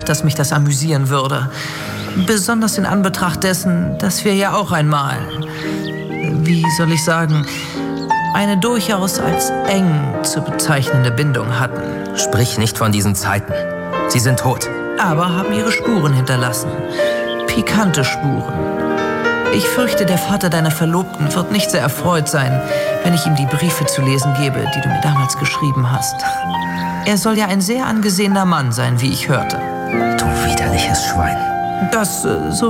gedacht, dass mich das amüsieren würde. Besonders in Anbetracht dessen, dass wir ja auch einmal, wie soll ich sagen, eine durchaus als eng zu bezeichnende Bindung hatten. Sprich nicht von diesen Zeiten. Sie sind tot. Aber haben ihre Spuren hinterlassen. Pikante Spuren. Ich fürchte, der Vater deiner Verlobten wird nicht sehr erfreut sein, wenn ich ihm die Briefe zu lesen gebe, die du mir damals geschrieben hast. Er soll ja ein sehr angesehener Mann sein, wie ich hörte. Du widerliches Schwein. Das, so